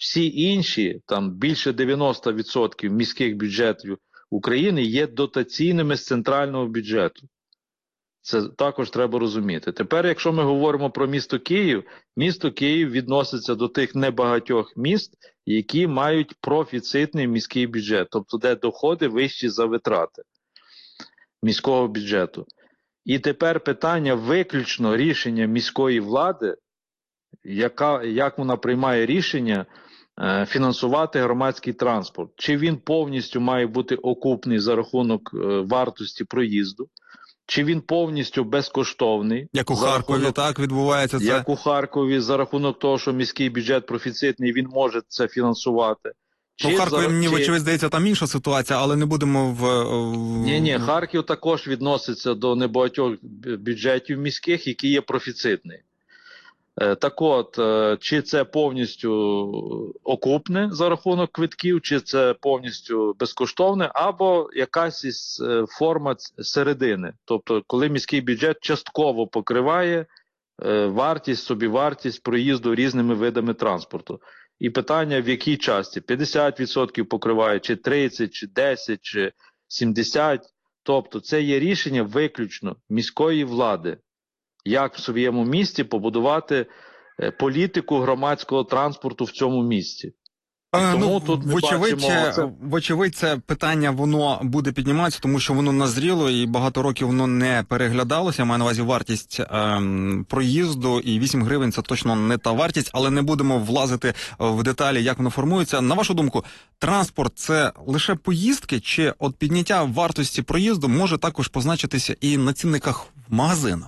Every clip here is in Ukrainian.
Всі інші, там більше 90% міських бюджетів України є дотаційними з центрального бюджету. Це також треба розуміти. Тепер, якщо ми говоримо про місто Київ відноситься до тих небагатьох міст, які мають профіцитний міський бюджет, тобто де доходи вищі за витрати міського бюджету. І тепер питання виключно рішення міської влади, як вона приймає рішення фінансувати громадський транспорт. Чи він повністю має бути окупний за рахунок вартості проїзду, чи він повністю безкоштовний. Як у Харкові, так, відбувається це? Як у Харкові, за рахунок того, що міський бюджет профіцитний, він може це фінансувати. У Харкові, мені вочевидь, здається, там інша ситуація, але не будемо Ні, Харків також відноситься до небагатьох бюджетів міських, які є профіцитні. Так от, чи це повністю окупне за рахунок квитків, чи це повністю безкоштовне, або якась із форма середини. Тобто, коли міський бюджет частково покриває вартість, собівартість проїзду різними видами транспорту. І питання, в якій часті? 50% покриває, чи 30%, чи 10%, чи 70%. Тобто, це є рішення виключно міської влади. Як в своєму місті побудувати політику громадського транспорту в цьому місті. Тому тут вочевидь, це питання, воно буде підніматися, тому що воно назріло і багато років воно не переглядалося. Я маю на увазі вартість проїзду, і 8 гривень – це точно не та вартість, але не будемо влазити в деталі, як воно формується. На вашу думку, транспорт – це лише поїздки, чи от підняття вартості проїзду може також позначитися і на цінниках в магазинах?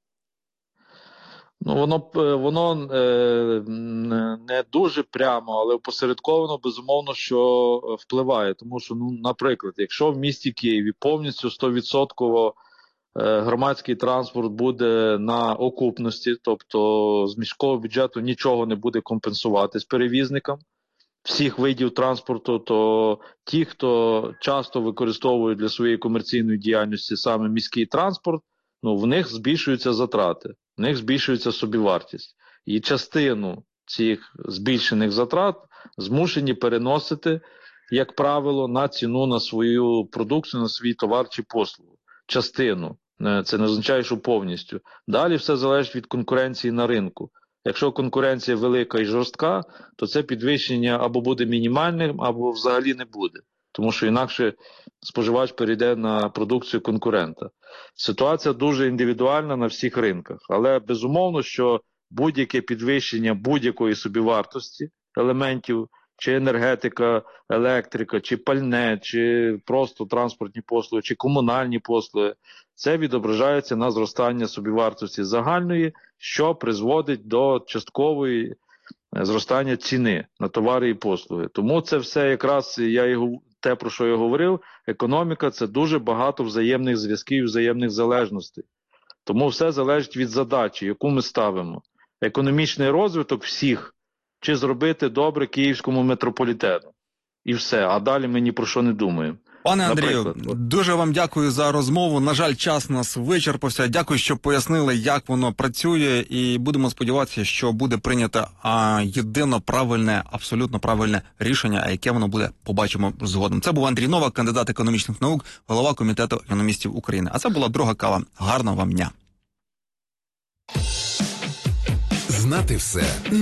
Ну, воно не дуже прямо, але опосередковано, безумовно, що впливає. Тому що, наприклад, якщо в місті Києві повністю 100% громадський транспорт буде на окупності, тобто з міського бюджету нічого не буде компенсуватись перевізникам всіх видів транспорту, то ті, хто часто використовують для своєї комерційної діяльності саме міський транспорт, в них збільшуються затрати. В них збільшується собівартість. І частину цих збільшених затрат змушені переносити, як правило, на ціну на свою продукцію, на свій товар чи послугу. Частину. Це не означає, що повністю. Далі все залежить від конкуренції на ринку. Якщо конкуренція велика і жорстка, то це підвищення або буде мінімальним, або взагалі не буде. Тому що інакше споживач перейде на продукцію конкурента. Ситуація дуже індивідуальна на всіх ринках. Але безумовно, що будь-яке підвищення будь-якої собівартості елементів, чи енергетика, електрика, чи пальне, чи просто транспортні послуги, чи комунальні послуги, це відображається на зростання собівартості загальної, що призводить до часткової зростання ціни на товари і послуги. Тому це все якраз те, про що я говорив, економіка – це дуже багато взаємних зв'язків і взаємних залежностей. Тому все залежить від задачі, яку ми ставимо. Економічний розвиток всіх, чи зробити добре київському метрополітену. І все, а далі ми ні про що не думаємо. Пане Андрію, дуже вам дякую за розмову. На жаль, час нас вичерпався. Дякую, що пояснили, як воно працює. І будемо сподіватися, що буде прийнято єдино правильне, абсолютно правильне рішення, а яке воно буде, побачимо згодом. Це був Андрій Новак, кандидат економічних наук, голова Комітету економістів України. А це була друга кава. Гарного вам дня. Знати все